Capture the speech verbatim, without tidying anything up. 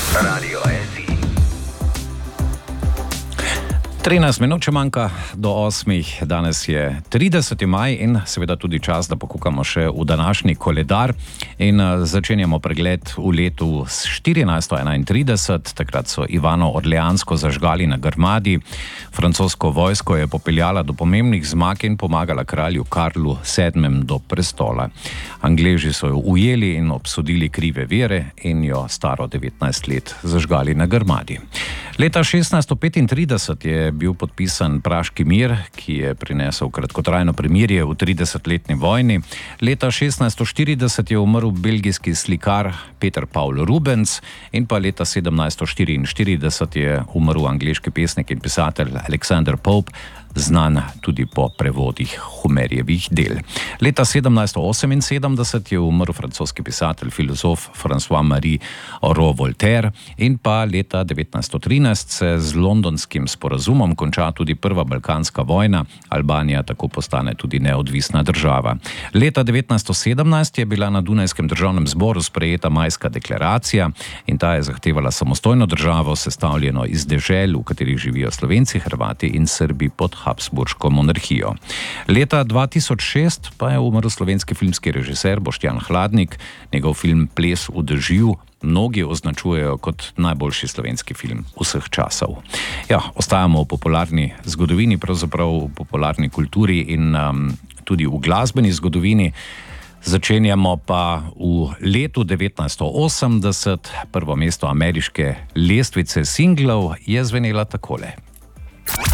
Radio S I. trinajst minut še manjka do osmih, danes je trideseti maj in seveda tudi čas, da pokukamo še v današnji koledar in začenjamo pregled v letu štirinajststo enaintrideset, takrat so Ivano Orleansko zažgali na Grmadi, francosko vojsko je popeljala do pomembnih zmag in pomagala kralju Karlu sedmemu do prestola. Angleži so jo ujeli in obsodili krive vere in jo staro devetnajst let zažgali na Grmadi. Leta šestnajststo petintrideset je bil podpisan Praški mir, ki je prinesel kratkotrajno premirje v tridesetletni vojni. Leta šestnajststo štirideset je umrl belgijski slikar Peter Paul Rubens in pa leta sedemnajststo štiriinštirideset je umrl angleški pesnik in pisatelj Alexander Pope, znan tudi po prevodih Homerjevih del. Leta sedemnajststo oseminsedemdeset je umrl francoski pisatelj, filozof François-Marie Aurault-Voltaire in pa leta devetnajststo trinajst se z londonskim sporazumom konča tudi prva balkanska vojna, Albanija tako postane tudi neodvisna država. Leta devetnajststo sedemnajst je bila na Dunajskem državnem zboru sprejeta Majska deklaracija in ta je zahtevala samostojno državo, sestavljeno iz dežel, v katerih živijo Slovenci, Hrvati in Srbi pod Habsburško monarhijo. Leta dva tisoč šest pa je umrl slovenski filmski režiser Boštjan Hladnik. Njegov film Ples v dežju mnogi označujejo kot najboljši slovenski film vseh časov. Ja, ostajamo v popularni zgodovini, pravzaprav v popularni kulturi in um, tudi v glasbeni zgodovini. Začenjamo pa v letu devetnajststo osemdeset. Prvo mesto ameriške lestvice singlov je zvenela takole.